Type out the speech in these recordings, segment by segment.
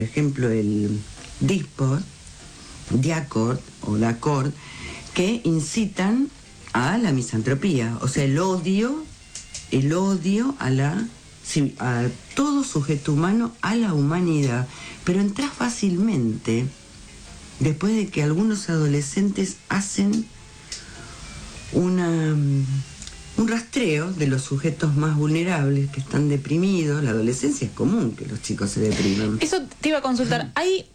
ejemplo, el Diacord o Dacord, que incitan a la misantropía, o sea, el odio a todo sujeto humano, a la humanidad. Pero entras fácilmente después de que algunos adolescentes hacen un rastreo de los sujetos más vulnerables que están deprimidos. La adolescencia es común que los chicos se depriman. Eso te iba a consultar.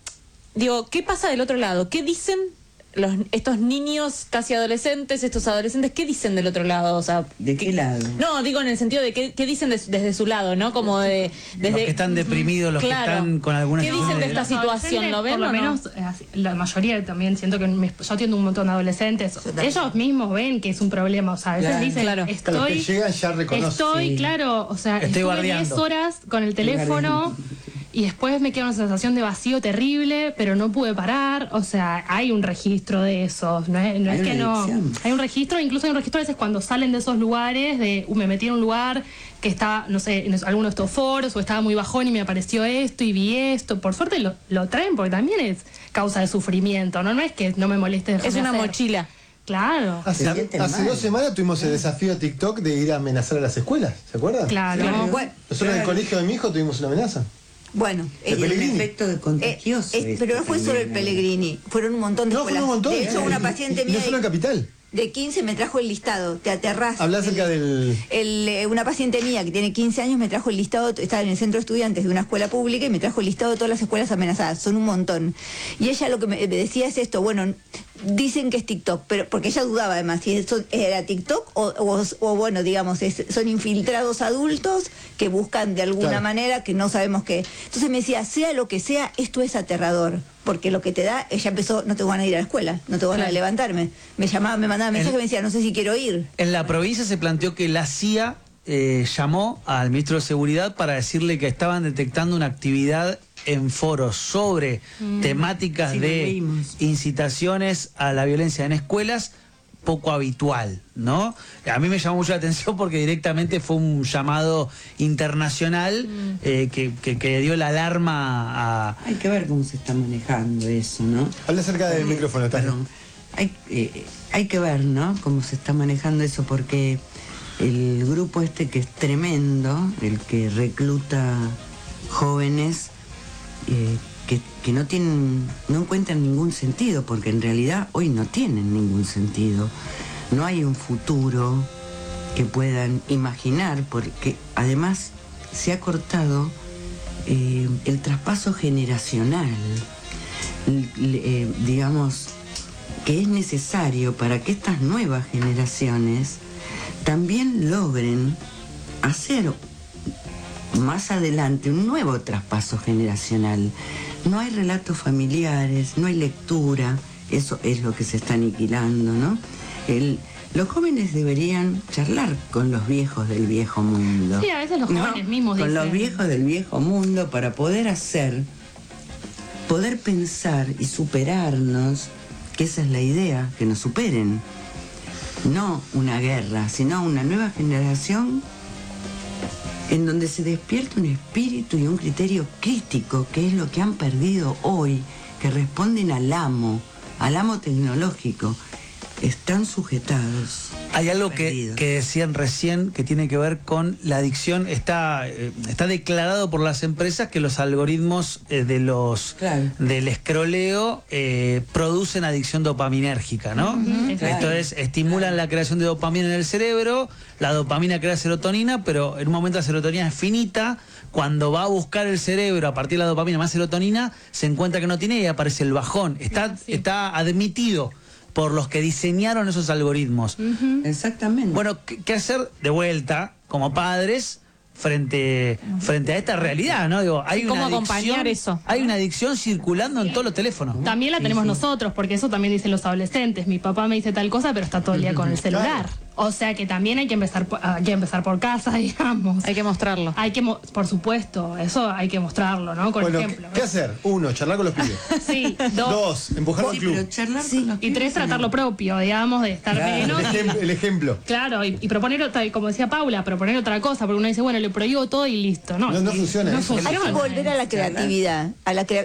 ¿Qué pasa del otro lado? ¿Qué dicen estos niños casi adolescentes, estos adolescentes? ¿Qué dicen del otro lado? O sea, ¿de qué lado? No, digo en el sentido de qué dicen desde su lado, ¿no? Como desde los que están deprimidos, los claro, que están con alguna... ¿Qué dicen de esta situación? ¿Lo ven por lo o menos, no? La mayoría también siento que yo atiendo un montón de adolescentes. Ellos mismos ven que es un problema. O sea, a veces dicen, los que llegan ya reconocen. Claro, o sea, estuve 10 horas con el teléfono y después me queda una sensación de vacío terrible, pero no pude parar. O sea, hay un registro de eso. No es que no. Hay un registro, incluso hay un registro a veces cuando salen de esos lugares, me metí en un lugar que está, no sé, en alguno de estos foros, o estaba muy bajón y me apareció esto y vi esto. Por suerte lo traen porque también es causa de sufrimiento, ¿no? No es que no me moleste. Es una mochila. Claro. Hace 2 semanas tuvimos el desafío TikTok de ir a amenazar a las escuelas, ¿se acuerdan? Claro. Bueno, nosotros en el colegio de mi hijo tuvimos una amenaza. Bueno, el efecto de contagioso. Pero no fue solo el Pellegrini, fueron un montón de escuelas. Fue un montón. De hecho, una paciente mía no solo en Capital. De 15 me trajo el listado, te aterrás. Habla acerca una paciente mía que tiene 15 años me trajo el listado, estaba en el centro de estudiantes de una escuela pública y me trajo el listado de todas las escuelas amenazadas, son un montón. Y ella lo que me decía es esto, bueno, dicen que es TikTok, pero porque ella dudaba además si eso era TikTok o bueno, digamos, son infiltrados adultos que buscan de alguna manera que no sabemos qué. Entonces me decía, sea lo que sea, esto es aterrador. Porque lo que te da, ella empezó, no tengo ganas de ir a la escuela, no tengo ganas de levantarme. Me llamaba, me mandaba mensajes, me decía, no sé si quiero ir. En la provincia se planteó que la CIA llamó al ministro de Seguridad para decirle que estaban detectando una actividad en foros sobre temáticas de incitaciones a la violencia en escuelas poco habitual, ¿no? A mí me llamó mucho la atención porque directamente fue un llamado internacional que dio la alarma a... Hay que ver cómo se está manejando eso, ¿no? Habla acerca del micrófono, perdón. Hay que ver, ¿no? Cómo se está manejando eso, porque el grupo este que es tremendo, el que recluta jóvenes que no encuentran ningún sentido, porque en realidad hoy no tienen ningún sentido. No hay un futuro que puedan imaginar, porque además se ha cortado el traspaso generacional, digamos, que es necesario para que estas nuevas generaciones también logren hacer más adelante un nuevo traspaso generacional. No hay relatos familiares, no hay lectura, eso es lo que se está aniquilando, ¿no? Los jóvenes deberían charlar con los viejos del viejo mundo. Sí, a veces los jóvenes mismos con dicen. los viejos del viejo mundo para poder pensar y superarnos, que esa es la idea, que nos superen. No una guerra, sino una nueva generación en donde se despierta un espíritu y un criterio crítico, que es lo que han perdido hoy, que responden al amo tecnológico. Están sujetados. Hay algo que decían recién que tiene que ver con la adicción. Está declarado por las empresas que los algoritmos del escroleo producen adicción dopaminérgica, ¿no? Entonces estimulan la creación de dopamina en el cerebro, la dopamina crea serotonina, pero en un momento la serotonina es finita. Cuando va a buscar el cerebro a partir de la dopamina más serotonina, se encuentra que no tiene y aparece el bajón. Está admitido por los que diseñaron esos algoritmos. Exactamente. Bueno, ¿qué hacer de vuelta como padres frente a esta realidad, ¿no? Digo, hay ¿cómo acompañar eso? Hay una adicción circulando en todos los teléfonos. También la tenemos nosotros, porque eso también dicen los adolescentes. Mi papá me dice tal cosa, pero está todo el día con el celular. O sea que también hay que empezar por casa, digamos. Hay que mostrarlo. Por supuesto, eso hay que mostrarlo, ¿no? Con ejemplo. ¿Qué hacer? 1, charlar con los pibes. Sí. 2, empujarlo al club. Y 3, tratar lo propio, digamos, de estar menos. El ejemplo. Claro, y proponer otra, como decía Paula, proponer otra cosa, porque uno dice, bueno, le prohíbo todo y listo. No funciona. Hay que volver a la creatividad,